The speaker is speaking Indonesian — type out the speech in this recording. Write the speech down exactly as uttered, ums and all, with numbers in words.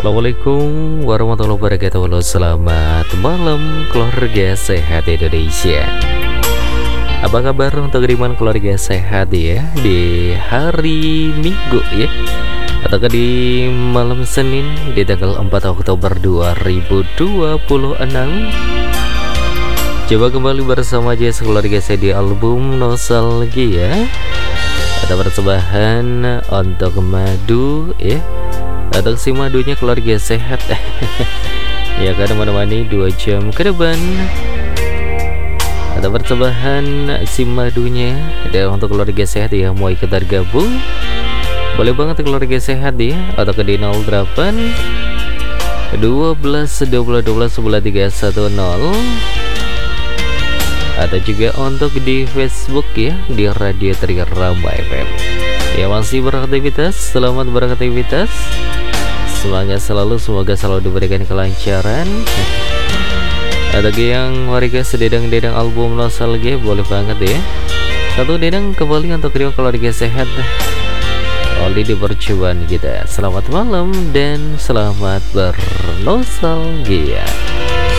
Assalamualaikum warahmatullahi wabarakatuh. Halo, selamat malam keluarga sehat Indonesia. Apa kabar untuk teman keluarga sehat ya di hari Minggu ya, atau di malam Senin di tanggal empat Oktober dua ribu dua puluh enam. Coba kembali bersama Jess keluarga saya di album Nostalgia. Ada persembahan untuk madu ya, untuk si madunya keluarga sehat. Ya kan menemani dua jam ke depan. Ada persembahan si madunya dan untuk keluarga sehat yang mau ikut tergabung, boleh banget keluarga sehat ya, atau ke di nol delapan dua belas dua belas dua belas sebelas tiga satu nol. Ada juga untuk di Facebook ya, di Radio Trirama F M. Ya masih beraktivitas, selamat beraktivitas. Semangat selalu, semoga selalu diberikan kelancaran. Ada yang warga sededang-dedang album Nostalgia, boleh banget ya. Satu dedang kembali untuk kedua keluarga sehat. Oli di percobaan kita. Selamat malam dan selamat bernostalgia.